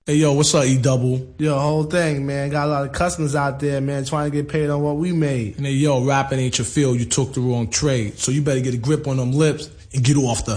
Hey, yo, what's up, E-Double? Yo, whole thing, man. Got a lot of customers out there, man, trying to get paid on what we made. And hey, yo, rapping ain't your field. You took the wrong trade. So you better get a grip on them lips and get off the